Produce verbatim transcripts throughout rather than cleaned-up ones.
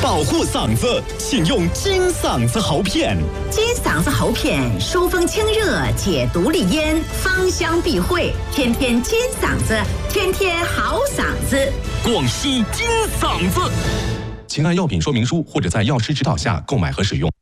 保护嗓子，请用金嗓子喉片。 金嗓子喉片疏风清热，解毒利咽，芳香避秽，天天金嗓子，天天好嗓子。 广西金嗓子， 请按药品说明书或者在药师指导下购买和使用。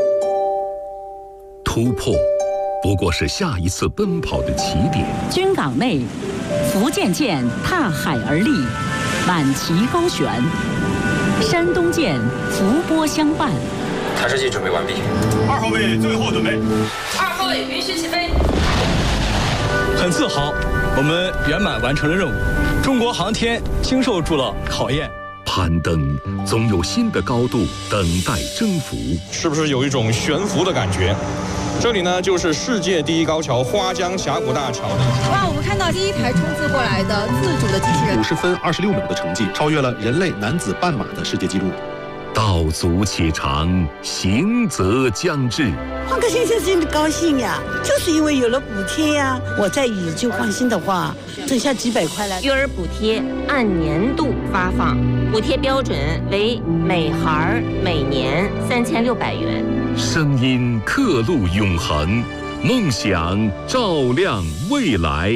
突破不过是下一次奔跑的起点。 军港内，福建舰踏海而立，挽旗高悬；山东舰伏波相伴。 探视器准备完毕。 二号位最后准备。 二号位允许起飞。 很自豪，我们圆满完成了任务。中国航天经受住了考验。 攀登总有新的高度等待征服。 是不是有一种悬浮的感觉？这里呢，就是世界第一高桥花江峡谷大桥。 哇，我们看到第一台冲刺过来的自主的机器人， 五十分二十六秒的成绩，超越了人类男子半马的世界纪录。 道阻且长，行则将至。 换个先生真的高兴呀，就是因为有了补贴呀。我在以就放心的话，挣下几百块来。 育儿补贴按年度发放，补贴标准为每孩每年三千六百元。 声音刻录永恒，梦想照亮未来。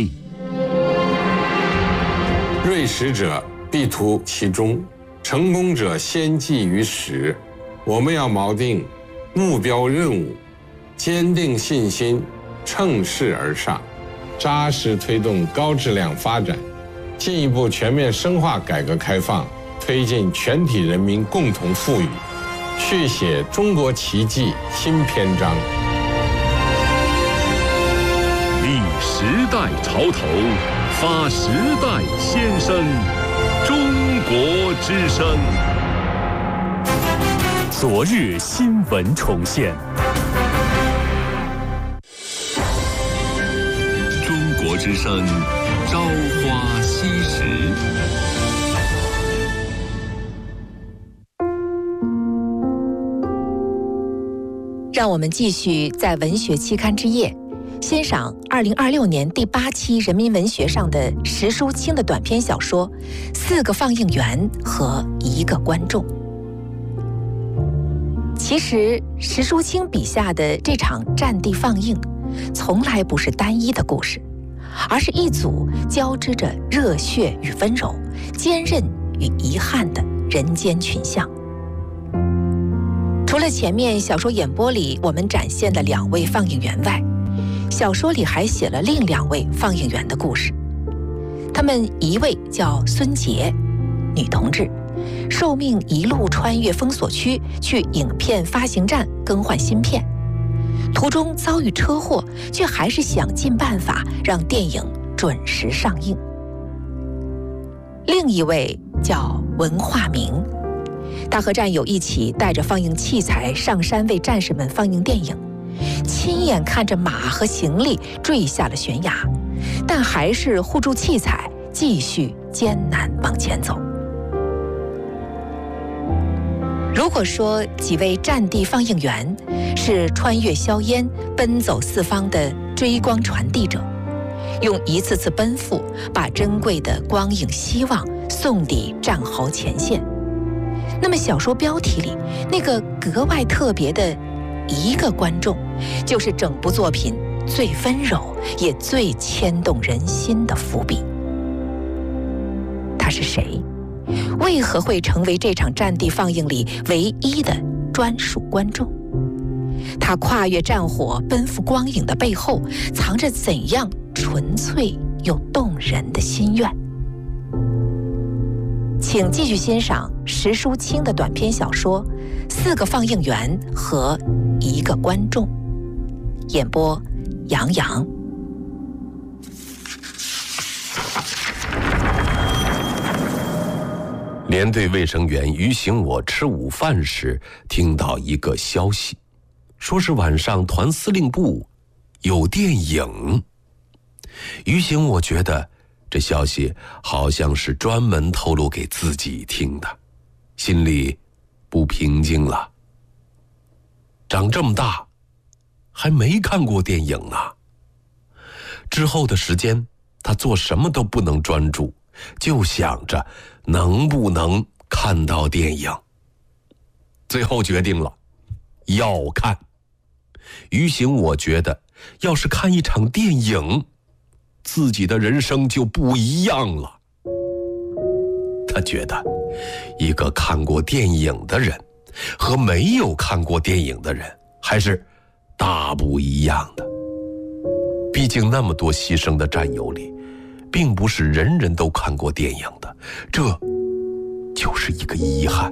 锐识者必图其中，成功者先记于始。我们要锚定目标任务，坚定信心，乘势而上，扎实推动高质量发展，进一步全面深化改革开放，推进全体人民共同富裕，续写中国奇迹新篇章。 立时代潮头，发时代先声，中国之声。 昨日新闻重现。 中国之声，朝花夕拾。 让我们继续在文学期刊之夜欣赏二零二六年第八期人民文学上的石淑清的短篇小说《四个放映员和一个观众》。其实石淑清笔下的这场战地放映从来不是单一的故事，而是一组交织着热血与温柔、坚韧与遗憾的人间群像。除了前面小说演播里我们展现的两位放映员外，小说里还写了另两位放映员的故事。他们一位叫孙杰，女同志，受命一路穿越封锁区去影片发行站更换芯片，途中遭遇车祸，却还是想尽办法让电影准时上映。另一位叫文化明，他和战友一起带着放映器材上山为战士们放映电影，亲眼看着马和行李坠下了悬崖，但还是护住器材，继续艰难往前走。如果说几位战地放映员是穿越硝烟、奔走四方的追光传递者，用一次次奔赴把珍贵的光影希望送抵战壕前线，那么小说标题里那个格外特别的一个观众，就是整部作品最温柔也最牵动人心的伏笔。他是谁？为何会成为这场战地放映里唯一的专属观众？他跨越战火奔赴光影的背后，藏着怎样纯粹又动人的心愿？请继续欣赏石淑清的短篇小说《四个放映员和一个观众》，演播杨洋。 连队卫生员于醒我吃午饭时听到一个消息，说是晚上团司令部有电影。于醒我觉得这消息好像是专门透露给自己听的，心里不平静了。长这么大还没看过电影呢。之后的时间他做什么都不能专注，就想着能不能看到电影。 最后决定了要看。于醒我觉得，要是看一场电影，自己的人生就不一样了。他觉得，一个看过电影的人和没有看过电影的人还是大不一样的。毕竟那么多牺牲的战友里，并不是人人都看过电影的，这就是一个遗憾。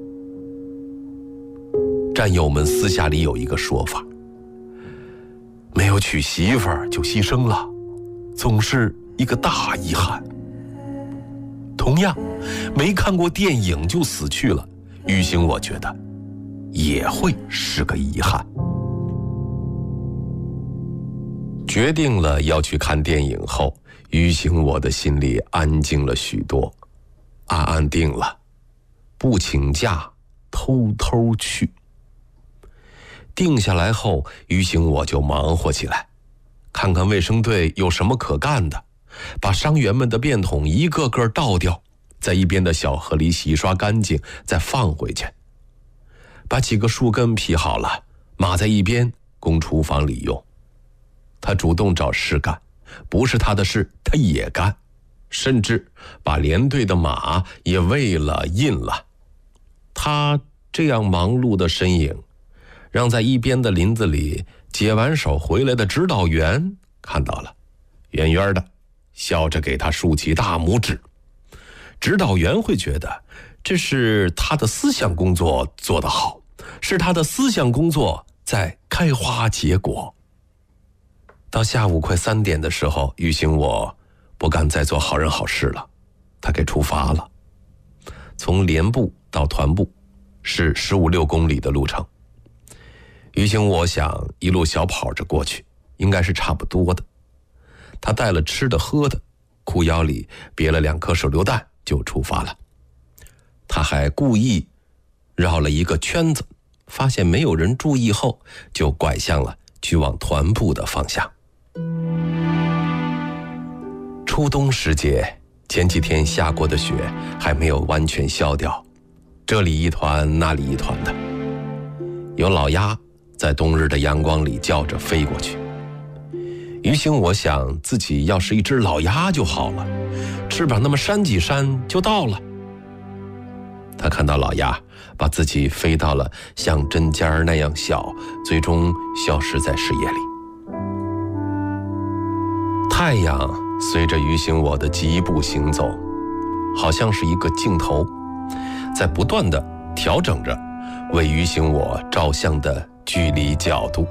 战友们私下里有一个说法，没有娶媳妇儿就牺牲了，总是一个大遗憾。同样，没看过电影就死去了，于醒我觉得也会是个遗憾。决定了要去看电影后，于醒我的心里安静了许多，暗暗定了，不请假，偷偷去。定下来后，于醒我就忙活起来，看看卫生队有什么可干的，把伤员们的便桶一个个倒掉，在一边的小河里洗刷干净，再放回去。把几个树根劈好了，码在一边，供厨房里用。他主动找事干，不是他的事他也干，甚至把连队的马也喂了印了。他这样忙碌的身影，让在一边的林子里解完手回来的指导员看到了，远远的笑着给他竖起大拇指。指导员会觉得这是他的思想工作做得好，是他的思想工作在开花结果。到下午快三点的时候，于醒我不敢再做好人好事了，他给出发了。从连部到团部是十五六公里的路程，于醒我想一路小跑着过去，应该是差不多的。他带了吃的喝的，裤腰里别了两颗手榴弹就出发了。他还故意绕了一个圈子，发现没有人注意后，就拐向了去往团部的方向。初冬时节，前几天下过的雪还没有完全消掉，这里一团那里一团的。有老鸭在冬日的阳光里叫着飞过去。于醒我想自己要是一只老鸭就好了，翅膀那么扇几扇就到了。他看到老鸭把自己飞到了像针尖那样小，最终消失在视野里。太阳随着于醒我的疾步行走，好像是一个镜头，在不断地调整着为于醒我照相的距离角度。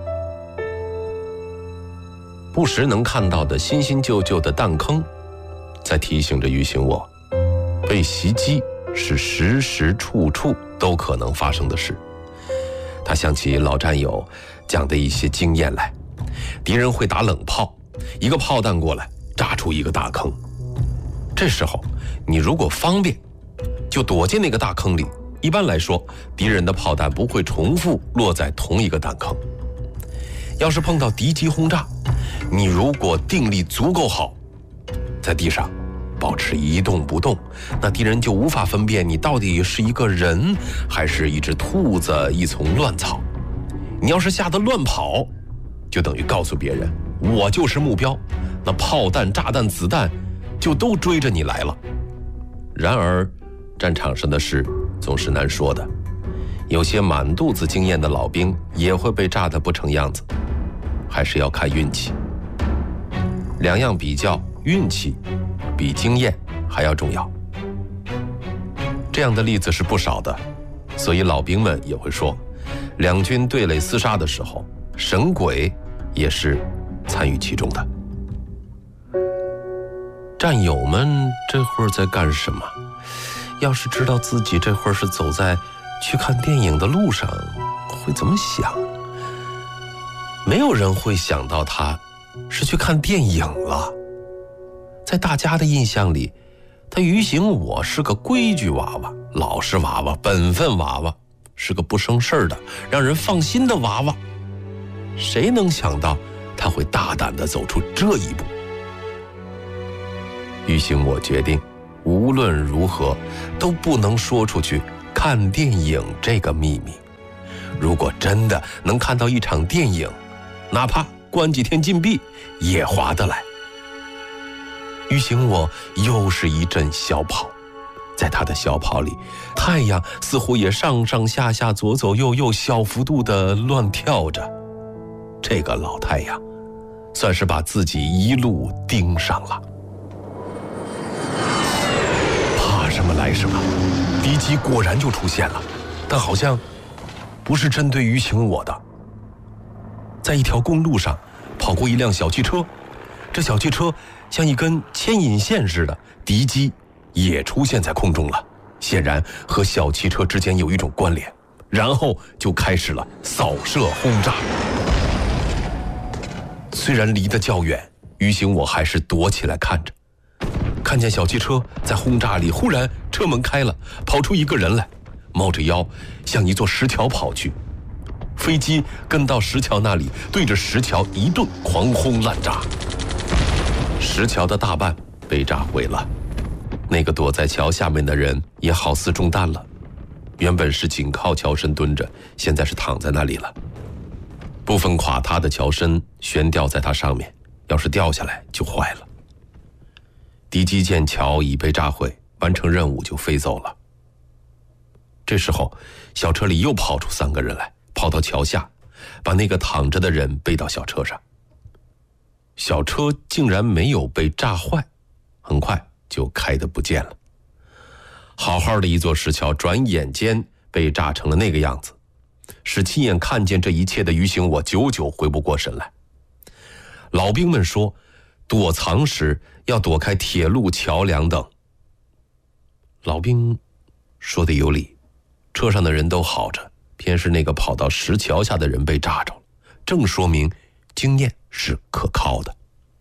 不时能看到的新新旧旧的弹坑，在提醒着于醒我，被袭击是时时处处都可能发生的事。他想起老战友讲的一些经验来，敌人会打冷炮，一个炮弹过来炸出一个大坑，这时候你如果方便就躲进那个大坑里，一般来说敌人的炮弹不会重复落在同一个弹坑。要是碰到敌机轰炸，你如果定力足够好，在地上保持一动不动，那敌人就无法分辨你到底是一个人还是一只兔子一丛乱草。你要是吓得乱跑，就等于告诉别人我就是目标，那炮弹炸弹子弹就都追着你来了。然而战场上的事总是难说的，有些满肚子经验的老兵也会被炸得不成样子，还是要看运气。两样比较，运气比经验还要重要。这样的例子是不少的，所以老兵们也会说，两军对垒厮杀的时候，神鬼也是参与其中的。战友们这会儿在干什么？要是知道自己这会儿是走在去看电影的路上，会怎么想？没有人会想到他是去看电影了。在大家的印象里，他于醒我是个规矩娃娃，老实娃娃，本分娃娃，是个不生事的让人放心的娃娃。谁能想到他会大胆地走出这一步？于醒我决定无论如何都不能说出去看电影这个秘密。如果真的能看到一场电影，哪怕关几天禁闭也划得来。于行我又是一阵小跑，在他的小跑里，太阳似乎也上上下下左左右右小幅度地乱跳着。这个老太阳算是把自己一路盯上了。怕什么来什么，敌机果然就出现了，但好像不是针对于行我的。在一条公路上跑过一辆小汽车，这小汽车像一根牵引线似的，敌机也出现在空中了，显然和小汽车之间有一种关联，然后就开始了扫射轰炸。虽然离得较远，于行我还是躲起来看着，看见小汽车在轰炸里，忽然车门开了，跑出一个人来，猫着腰向一座石桥跑去。飞机跟到石桥那里，对着石桥一顿狂轰滥炸，石桥的大半被炸毁了，那个躲在桥下面的人也好似中弹了，原本是紧靠桥身蹲着，现在是躺在那里了。部分垮塌的桥身悬吊在它上面，要是掉下来就坏了。敌机见桥已被炸毁，完成任务就飞走了。这时候小车里又跑出三个人来，跑到桥下，把那个躺着的人背到小车上。小车竟然没有被炸坏，很快就开得不见了。好好的一座石桥，转眼间被炸成了那个样子，使亲眼看见这一切的于行我久久回不过神来。老兵们说，躲藏时要躲开铁路、桥梁等。老兵说的有理，车上的人都好着，偏是那个跑到石桥下的人被炸着了，正说明经验是可靠的。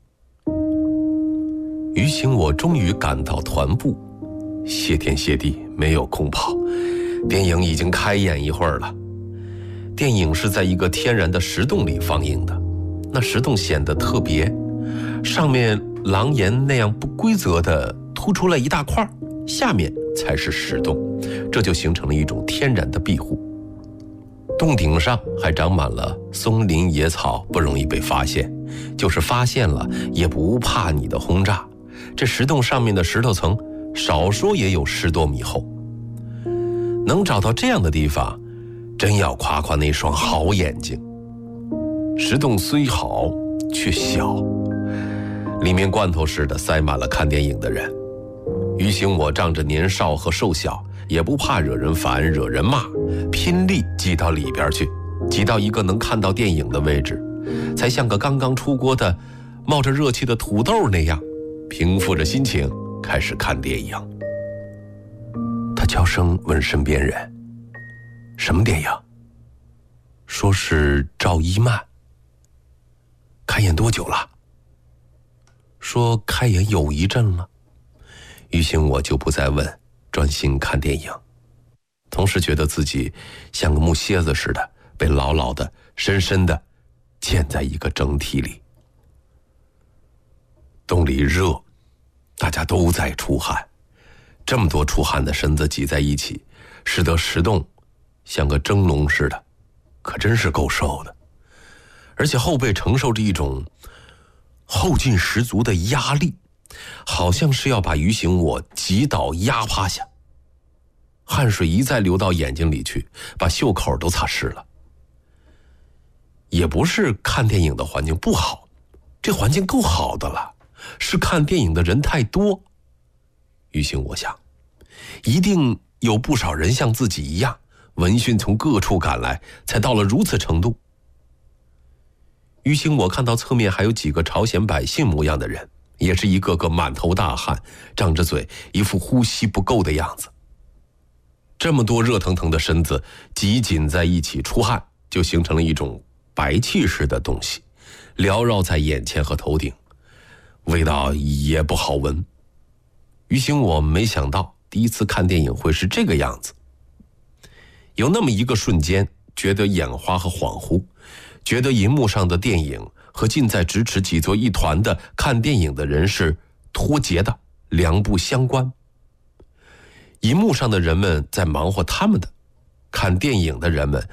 于行我终于赶到团部，谢天谢地没有空跑，电影已经开演一会儿了。电影是在一个天然的石洞里放映的，那石洞显得特别，上面廊檐那样不规则的突出来一大块，下面才是石洞，这就形成了一种天然的庇护。洞顶上还长满了松林野草，不容易被发现，就是发现了也不怕你的轰炸。这石洞上面的石头层少说也有十多米厚，能找到这样的地方，真要夸夸那双好眼睛。石洞虽好却小，里面罐头似的塞满了看电影的人。于行我仗着年少和瘦小，也不怕惹人烦惹人骂，拼力挤到里边去，挤到一个能看到电影的位置，才像个刚刚出锅的冒着热气的土豆那样，平复着心情开始看电影。他悄声问身边人，什么电影？说是赵一曼。开演多久了？说开演有一阵了。于行我就不再问，专心看电影，同时觉得自己像个木楔子似的，被牢牢的深深的嵌在一个整体里。洞里热，大家都在出汗，这么多出汗的身子挤在一起，使得石洞像个蒸笼似的，可真是够受的。而且后背承受着一种后劲十足的压力，好像是要把于行我挤倒压趴下。汗水一再流到眼睛里去，把袖口都擦湿了。也不是看电影的环境不好，这环境够好的了，是看电影的人太多。于行我想，一定有不少人像自己一样，闻讯从各处赶来，才到了如此程度。于行我看到侧面还有几个朝鲜百姓模样的人，也是一个个满头大汗，张着嘴，一副呼吸不够的样子。这么多热腾腾的身子挤紧在一起出汗，就形成了一种白气似的东西，缭绕在眼前和头顶，味道也不好闻。于行我没想到第一次看电影会是这个样子，有那么一个瞬间觉得眼花和恍惚，觉得银幕上的电影和近在咫尺挤作一团的看电影的人是脱节的，两不相关。 银幕上的人们在忙活他们的，看电影的人们